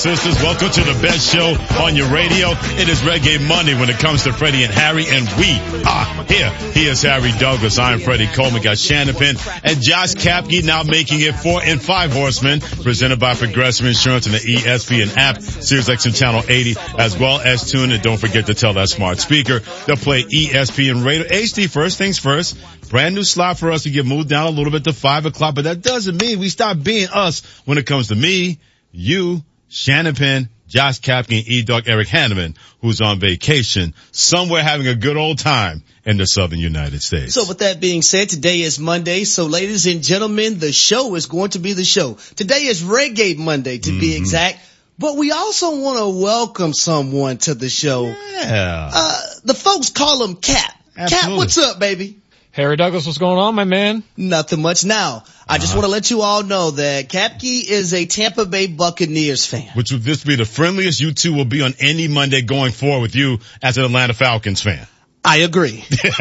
Sisters, welcome to the best show on your radio. It is Reggae Monday when it comes to Freddie and Harry, and we are here. He is Harry Douglas. I am Freddie Coleman. Got Shannon Penn and Josh Kapke now making it 4 and 5 Horsemen, presented by Progressive Insurance and the ESPN app, SiriusXM Channel 80, as well as tune in. Don't forget to tell that smart speaker to play ESPN Radio HD. First things first, brand new slot for us to get moved down a little bit to 5 o'clock, but that doesn't mean we stop being us when it comes to me, you, Shannon Penn, Josh Kapke, and E-Dog Eric Hanneman, who's on vacation somewhere having a good old time in the southern United States. So with that being said, today is Monday. So ladies and gentlemen, the show is going to be the show. Today is Reggae Monday to be exact. But we also want to welcome someone to the show. Yeah. The folks call him Cap. Absolutely. Cap, what's up, baby? Harry Douglas, what's going on, my man? Nothing much. Now, I just want to let you all know that Kapke is a Tampa Bay Buccaneers fan. Which would this be the friendliest you two will be on any Monday going forward with you as an Atlanta Falcons fan? I agree.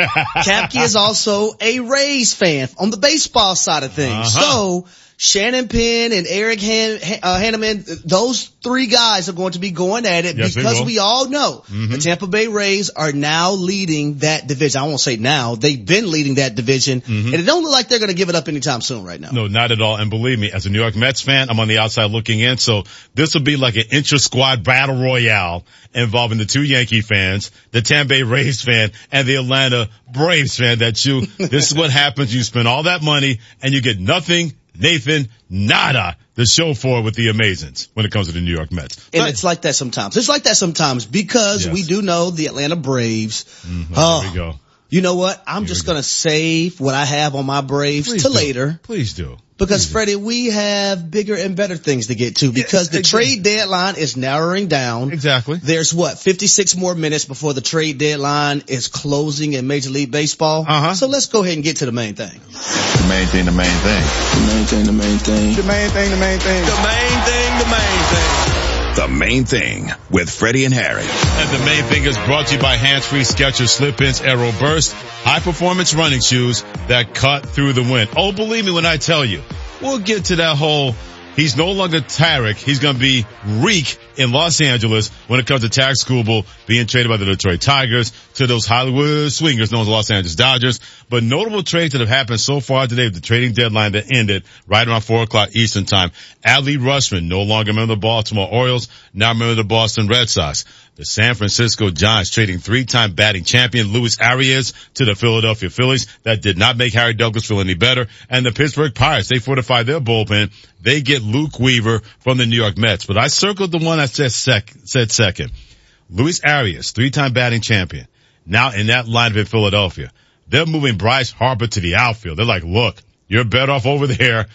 Kapke is also a Rays fan on the baseball side of things. So, Shannon Penn and Eric Hanneman, those three guys are going to be going at it because we all know the Tampa Bay Rays are now leading that division. I won't say now. They've been leading that division, and it don't look like they're going to give it up anytime soon right now. No, not at all. And believe me, as a New York Mets fan, I'm on the outside looking in, so this will be like an intra-squad battle royale involving the two Yankee fans, the Tampa Bay Rays fan, and the Atlanta Braves fan. This is what happens. You spend all that money, and you get nothing, Nathan, nada, the show for with the Amazins when it comes to the New York Mets. And it's like that sometimes. It's like that sometimes because we do know the Atlanta Braves. There we go. You know what? I'm just going to save what I have on my Braves later. Please do. Because, Freddie, we have bigger and better things to get to because the trade deadline is narrowing down. Exactly. There's 56 more minutes before the trade deadline is closing in Major League Baseball. So let's go ahead and get to the main thing. The main thing, the main thing. The main thing, the main thing. The main thing, the main thing. The main thing, the main thing. The Main Thing with Freddie and Harry. And the main thing is brought to you by Hands-Free Skechers Slip-Ins Aero Burst, high-performance running shoes that cut through the wind. Oh, believe me when I tell you, we'll get to that whole, he's no longer Tarek, he's going to be Reek in Los Angeles when it comes to Tarek Skubal being traded by the Detroit Tigers to those Hollywood swingers known as Los Angeles Dodgers. But notable trades that have happened so far today with the trading deadline that ended right around 4 o'clock Eastern time. Adley Rutschman, no longer a member of the Baltimore Orioles, now a member of the Boston Red Sox. The San Francisco Giants trading 3-time batting champion Luis Arias to the Philadelphia Phillies. That did not make Harry Douglas feel any better. And the Pittsburgh Pirates, they fortified their bullpen. They get Luke Weaver from the New York Mets. But I circled the one that said second. Luis Arias, 3-time batting champion, now in that lineup in Philadelphia. They're moving Bryce Harper to the outfield. They're like, look, you're better off over there